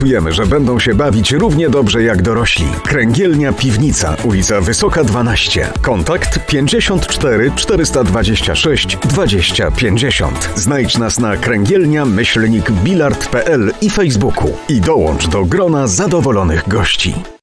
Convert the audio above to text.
Wiemy, że będą się bawić równie dobrze jak dorośli. Kręgielnia Piwnica, ulica Wysoka 12. Kontakt 54 426 20 50. Znajdź nas na kręgielnia-bilard.pl i Facebooku i dołącz do grona zadowolonych gości.